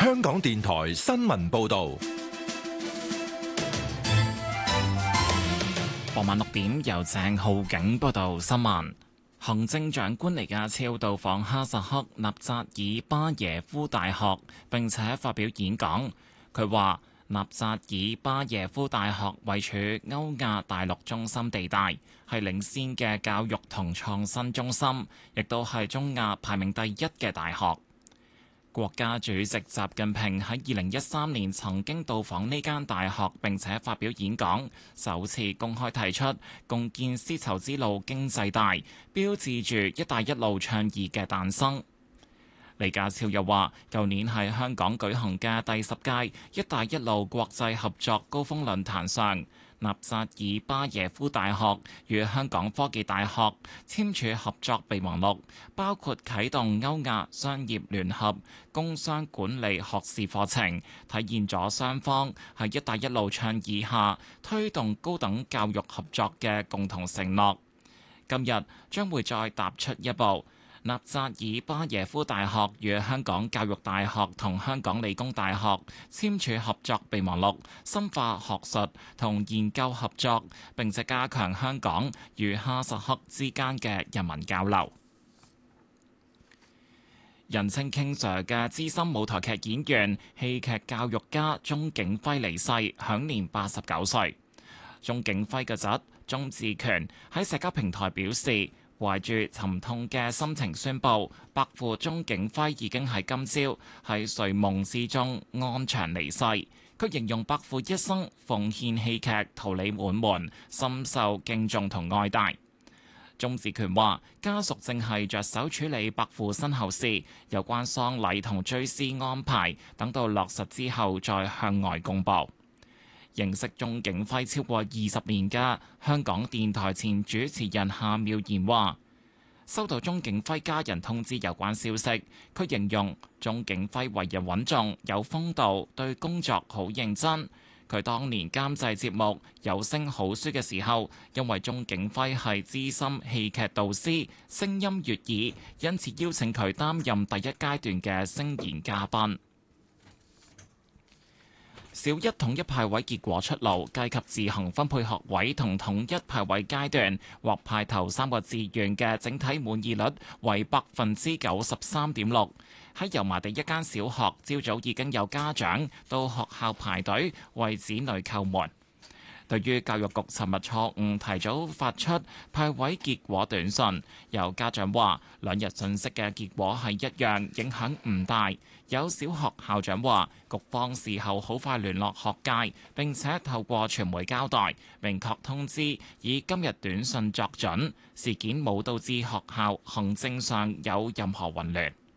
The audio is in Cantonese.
香港電台新聞報道。 傍晚6點，由鄭浩景報道新聞。行政長官李家超到訪哈薩克納扎爾巴耶夫大學，並且發表演講。佢話納扎爾巴耶夫大學位處歐亞大陸中心地帶，係領先嘅教育同創新中心，亦都係中亞排名第一嘅大學。國家主席習近平喺2013年曾經到訪呢間大學，並且發表演講，首次公開提出共建絲綢之路經濟帶，標誌住「一帶一路」倡議嘅誕生。李家超又話，舊年喺香港舉行嘅第10屆「一帶一路」國際合作高峰論壇上，納扎爾巴耶夫大學與香港科技大學簽署合作備忘錄，包括啟動歐亞商業聯合工商管理學士課程，體現咗雙方喺「一帶一路」倡議下推動高等教育合作嘅共同承諾。今日將會再踏出一步。納扎爾巴耶夫大學與香港教育大學同香港理工大學簽署合作備忘錄，深化學術同研究合作，並且加強香港與哈薩克之間嘅人民交流。人稱 King Sir 嘅資深舞台劇演員、戲劇教育家鐘景輝離世，享年89歲。鐘景輝嘅侄鐘志權喺社交平台表示，懷住沉痛嘅心情宣布，伯父鐘景輝已經喺今朝喺睡夢之中安詳離世。佢形容伯父一生奉獻戲劇，桃李滿門，深受敬重同愛戴。鐘志權話：家屬正係着手處理伯父身後事，有關喪禮同追思安排，等到落實之後再向外公佈。認識鐘景輝超過20年嘅香港電台前主持人夏妙賢話：收到鐘景輝家人通知有關消息，佢形容鐘景輝為人穩重、有風度，對工作好認真。佢當年監製節目《有聲好書》嘅時候，因為鐘景輝係資深戲劇導師，聲音悅耳，因此邀請佢擔任第一階段嘅聲演嘉賓。小一統一派位結果出爐，計及自行分配學位同統一派位階段獲派頭3個志願嘅整體滿意率為93.6%。喺油麻地一間小學，朝早已經有家長到學校排隊為子女叩門。對於教育局尋日錯誤提早發出派位結果短信，有家長話2日信息嘅結果係一樣，影響唔大。有小學校長話，局方事後好快聯絡學界，並且透過傳媒交代，明確通知以今日短信作準，事件冇導致學校行政上有任何混亂。